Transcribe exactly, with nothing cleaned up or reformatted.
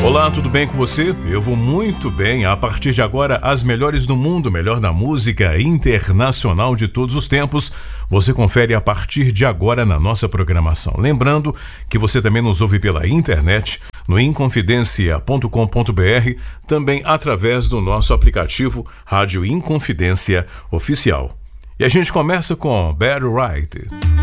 Olá, tudo bem com você? Eu vou muito bem. A partir de agora, as melhores do mundo, melhor da música internacional de todos os tempos, você confere a partir de agora na nossa programação. Lembrando que você também nos ouve pela internet, no inconfidencia ponto com ponto br, também através do nosso aplicativo Rádio Inconfidência Oficial. E a gente começa com Barry White.